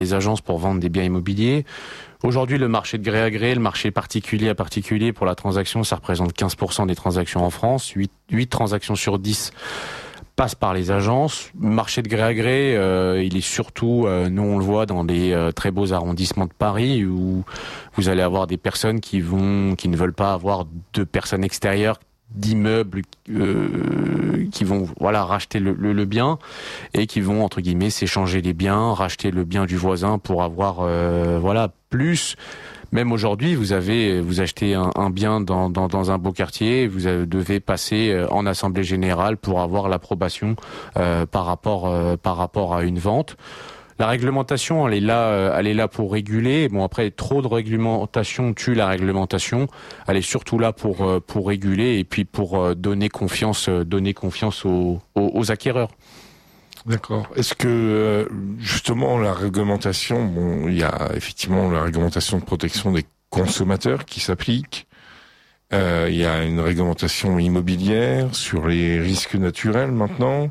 les agences pour vendre des biens immobiliers. Aujourd'hui, le marché de gré à gré, le marché particulier à particulier pour la transaction, ça représente 15% des transactions en France. 8 transactions sur 10 passent par les agences. Marché de gré à gré, il est surtout, nous on le voit dans des très beaux arrondissements de Paris où vous allez avoir des personnes qui ne veulent pas avoir de personnes extérieures, d'immeubles qui vont racheter le bien et qui vont entre guillemets s'échanger les biens, racheter le bien du voisin pour avoir plus. Même aujourd'hui, vous achetez un bien dans un beau quartier, vous devez passer en assemblée générale pour avoir l'approbation par rapport à une vente. La réglementation, elle est là pour réguler. Bon, après, trop de réglementation tue la réglementation. Elle est surtout là pour réguler et puis pour donner confiance aux acquéreurs. D'accord. Est-ce que justement la réglementation, bon, il y a effectivement la réglementation de protection des consommateurs qui s'applique. Il y a une réglementation immobilière sur les risques naturels maintenant.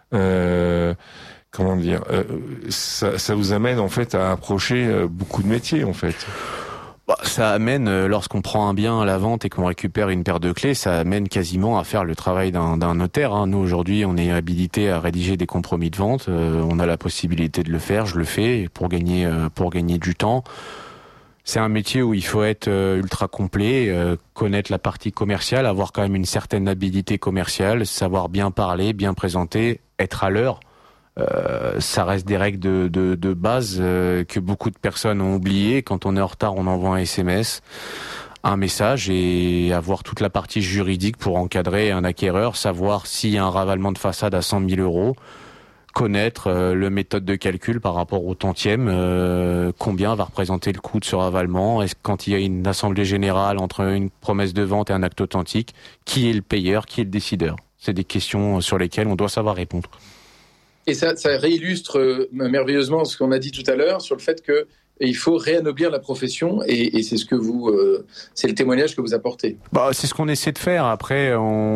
Comment dire, ça vous amène en fait à approcher beaucoup de métiers en fait. Ça amène, lorsqu'on prend un bien à la vente et qu'on récupère une paire de clés, ça amène quasiment à faire le travail d'un notaire. Nous aujourd'hui, on est habilité à rédiger des compromis de vente. On a la possibilité de le faire, je le fais pour gagner du temps. C'est un métier où il faut être ultra complet, connaître la partie commerciale, avoir quand même une certaine habilité commerciale, savoir bien parler, bien présenter, être à l'heure. Ça reste des règles de base que beaucoup de personnes ont oubliées. Quand on est en retard, on envoie un SMS, un message et avoir toute la partie juridique pour encadrer un acquéreur, savoir s'il y a un ravalement de façade à 100 000 euros, connaître le méthode de calcul par rapport au tantième, combien va représenter le coût de ce ravalement, est-ce quand il y a une assemblée générale entre une promesse de vente et un acte authentique, qui est le payeur, qui est le décideur. C'est des questions sur lesquelles on doit savoir répondre. Et ça réillustre merveilleusement ce qu'on a dit tout à l'heure sur le fait que il faut réanoblir la profession et c'est ce que c'est le témoignage que vous apportez. C'est ce qu'on essaie de faire. Après,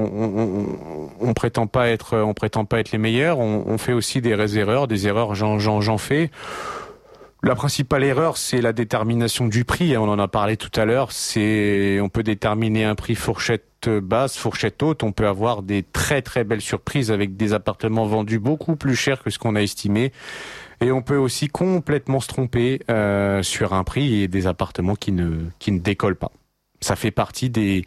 on prétend pas être les meilleurs. On fait aussi des erreurs. Des erreurs, j'en fais. La principale erreur, c'est la détermination du prix. On en a parlé tout à l'heure. On peut déterminer un prix fourchette basse, fourchette haute. On peut avoir des très très belles surprises avec des appartements vendus beaucoup plus cher que ce qu'on a estimé. Et on peut aussi complètement se tromper sur un prix et des appartements qui ne décollent pas. Ça fait partie des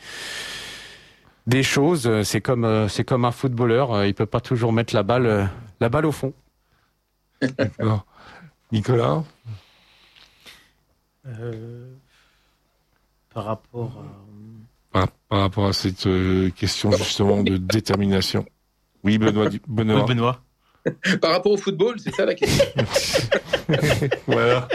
choses. C'est comme un footballeur. Il peut pas toujours mettre la balle au fond. D'accord. Nicolas, par rapport à cette question justement de détermination. Oui, Benoît. Oui, Benoît. Par rapport au football, c'est ça la question. Voilà.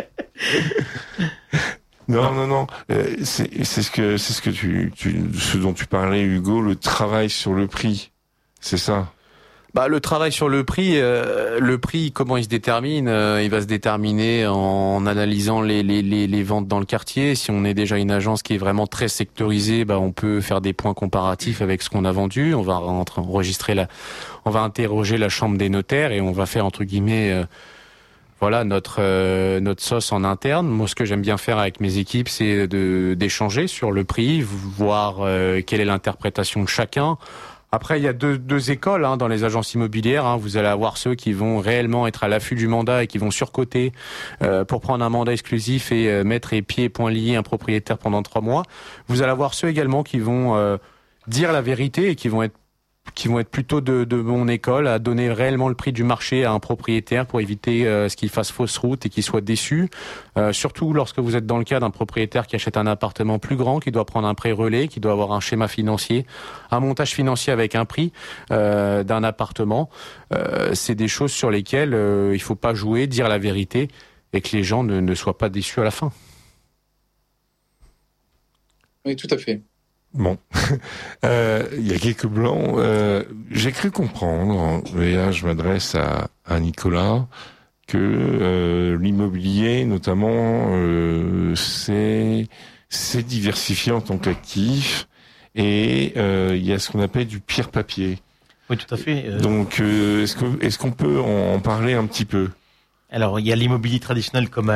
Non. C'est ce dont tu parlais, Hugo, le travail sur le prix. C'est ça. Le travail sur le prix, comment il se détermine? Il va se déterminer en analysant les ventes dans le quartier. Si on est déjà une agence qui est vraiment très sectorisée, on peut faire des points comparatifs avec ce qu'on a vendu. On va on va interroger la chambre des notaires et on va faire entre guillemets, notre sauce en interne. Moi, ce que j'aime bien faire avec mes équipes, c'est d'échanger sur le prix, voir quelle est l'interprétation de chacun. Après, il y a deux écoles dans les agences immobilières. Vous allez avoir ceux qui vont réellement être à l'affût du mandat et qui vont surcoter pour prendre un mandat exclusif et mettre les pieds et poings liés un propriétaire pendant 3 mois. Vous allez avoir ceux également qui vont dire la vérité et qui vont être plutôt de mon école, à donner réellement le prix du marché à un propriétaire pour éviter ce qu'il fasse fausse route et qu'il soit déçu. Surtout lorsque vous êtes dans le cas d'un propriétaire qui achète un appartement plus grand, qui doit prendre un prêt relais, qui doit avoir un schéma financier, un montage financier avec un prix d'un appartement. C'est des choses sur lesquelles il faut pas jouer, dire la vérité et que les gens ne soient pas déçus à la fin. Oui, tout à fait. Bon, il y a quelques blancs. J'ai cru comprendre, et là je m'adresse à Nicolas, que l'immobilier, notamment, c'est diversifié en tant qu'actif, et il y a ce qu'on appelle du pire papier. Oui, tout à fait. Donc, est-ce qu'on peut en parler un petit peu ? Alors, il y a l'immobilier traditionnel comme